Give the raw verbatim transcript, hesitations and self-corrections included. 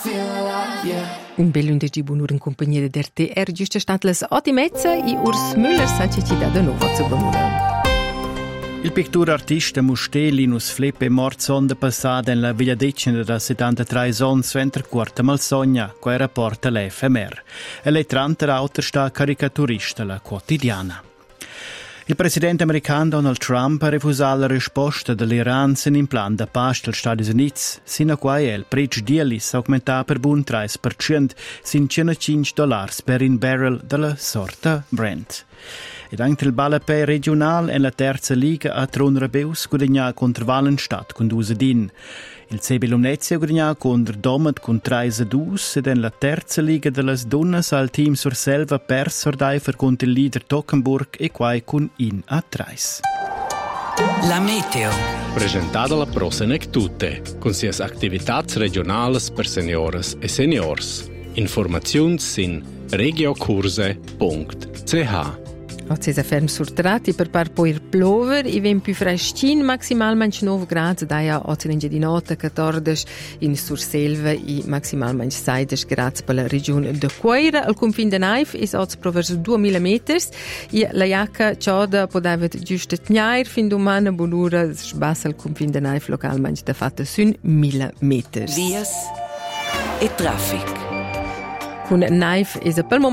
Un bel lunedì buon'ora in compagnia di R T R, giusto state le otto e mezza, e Urs Müller sa ci ci dà da nuovo a buon'ora. Il pittore artista Musté Linus Flippe è morto sonda passata nella villa decina da settantatré anni su intercorta Malsogna, qua rapporta l'F M R. E lei trenta l'autor sta caricaturista la quotidiana. Il presidente americano Donald Trump ha refusato la risposta dell'Iran in plan da pace degli Stati Uniti, sino a quando il prezzo di Elis aumenta per buon tre per cento, sin cinque dollari per un barrel della sorta Brent. Ed anche il Balapè regionale e la terza liga a Tron Rebeus guadagna contro Valenstadt con due din. Il C B Lumnezia guadagna contro Domet con tre a due ed in la terza liga delle donne al team Surselva perso Sordaifer contro il leader Tockenburg e qua con in a tre. La meteo. Presentata la Prosenec Tutte, con sias attività regionali per seniores e seniors. Informazioni sin regiocurse punto c h. Oggi si ferma sul tratti per par poi plover, i venti più freschi, maximalmente nove gradi, daia oggi di notte, quattordici in Surselva e maximalmente sedici gradi per la regione de Queira. Al confine de Naif è oggi proverso duemila metri e la Jacca Cioda poteva giusto tniare fin domani, buon'ora, sbassa al confine de Naif localmente da fatta su mille metri. Vias e traffic. Con Naif è per il momento